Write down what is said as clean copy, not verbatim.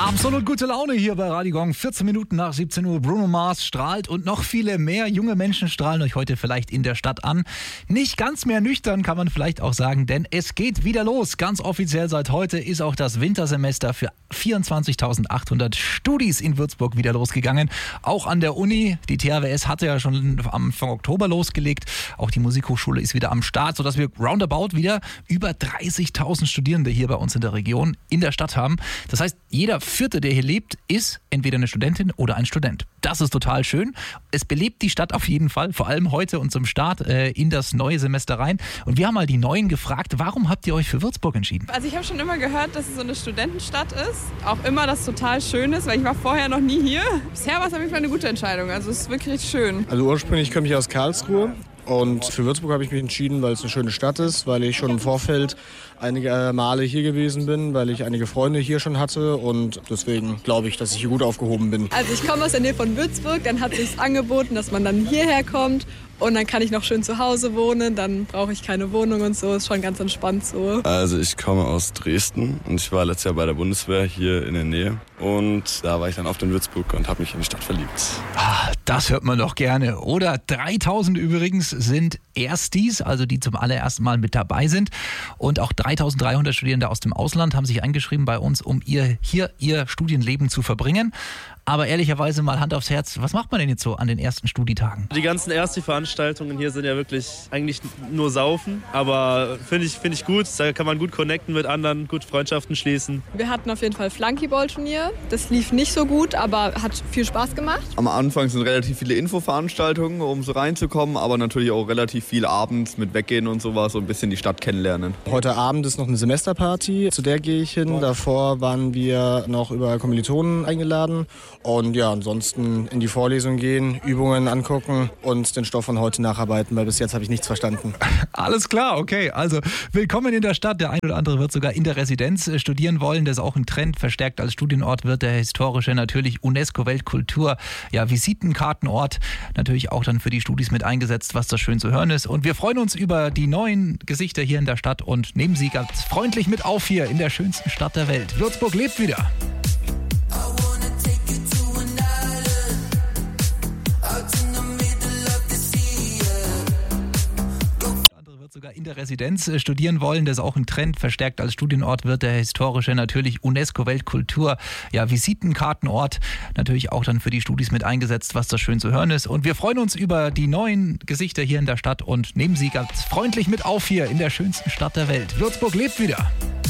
Absolut gute Laune hier bei Radio Gong. 14 Minuten nach 17 Uhr. Bruno Mars strahlt und noch viele mehr junge Menschen strahlen euch heute vielleicht in der Stadt an. Nicht ganz mehr nüchtern, kann man vielleicht auch sagen, denn es geht wieder los. Ganz offiziell seit heute ist auch das Wintersemester für 24.800 Studis in Würzburg wieder losgegangen. Auch an der Uni. Die THWS hatte ja schon am Anfang Oktober losgelegt. Auch die Musikhochschule ist wieder am Start, sodass wir roundabout wieder über 30.000 Studierende hier bei uns in der Region, in der Stadt haben. Das heißt, jeder Vierte, der hier lebt, ist entweder eine Studentin oder ein Student. Das ist total schön. Es belebt die Stadt auf jeden Fall, vor allem heute und zum Start in das neue Semester rein. Und wir haben mal die Neuen gefragt, warum habt ihr euch für Würzburg entschieden? Also ich habe schon immer gehört, dass es so eine Studentenstadt ist. Auch immer, dass es total schön ist, weil ich war vorher noch nie hier. Bisher war es auf jeden Fall eine gute Entscheidung. Also es ist wirklich schön. Also ursprünglich komme ich aus Karlsruhe. Und für Würzburg habe ich mich entschieden, weil es eine schöne Stadt ist, weil ich schon im Vorfeld einige Male hier gewesen bin, weil ich einige Freunde hier schon hatte und deswegen glaube ich, dass ich hier gut aufgehoben bin. Also ich komme aus der Nähe von Würzburg, dann hat sich angeboten, dass man dann hierher kommt und dann kann ich noch schön zu Hause wohnen, dann brauche ich keine Wohnung und so, ist schon ganz entspannt so. Also ich komme aus Dresden und ich war letztes Jahr bei der Bundeswehr hier in der Nähe und da war ich dann oft in Würzburg und habe mich in die Stadt verliebt. Das hört man doch gerne. Oder 3.000 übrigens sind Erstis, also die zum allerersten Mal mit dabei sind. Und auch 3.300 Studierende aus dem Ausland haben sich eingeschrieben bei uns, um ihr Studienleben zu verbringen. Aber ehrlicherweise mal Hand aufs Herz, was macht man denn jetzt so an den ersten Studietagen? Die ganzen Ersti-Veranstaltungen hier sind ja wirklich eigentlich nur Saufen, aber finde ich gut, da kann man gut connecten mit anderen, gut Freundschaften schließen. Wir hatten auf jeden Fall Flunkyball-Turnier, das lief nicht so gut, aber hat viel Spaß gemacht. Am Anfang sind relativ viele Infoveranstaltungen, um so reinzukommen, aber natürlich auch relativ viel abends mit Weggehen und sowas, so ein bisschen die Stadt kennenlernen. Heute Abend ist noch eine Semesterparty, zu der gehe ich hin. Davor waren wir noch über Kommilitonen eingeladen. Und ja, ansonsten in die Vorlesung gehen, Übungen angucken und den Stoff von heute nacharbeiten, weil bis jetzt habe ich nichts verstanden. Alles klar, okay. Also willkommen in der Stadt. Der ein oder andere wird sogar in der Residenz studieren wollen. Das ist auch ein Trend. Verstärkt als Studienort wird der historische natürlich UNESCO-Weltkultur, ja, Visitenkartenort natürlich auch dann für die Studis mit eingesetzt, was da schön zu hören ist. Und wir freuen uns über die neuen Gesichter hier in der Stadt und nehmen sie ganz freundlich mit auf hier in der schönsten Stadt der Welt. Würzburg lebt wieder. Sogar in der Residenz studieren wollen. Das ist auch ein Trend. Verstärkt als Studienort wird der historische natürlich UNESCO-Weltkultur, ja, Visitenkartenort natürlich auch dann für die Studis mit eingesetzt, was da schön zu hören ist. Und wir freuen uns über die neuen Gesichter hier in der Stadt und nehmen sie ganz freundlich mit auf hier in der schönsten Stadt der Welt. Würzburg lebt wieder.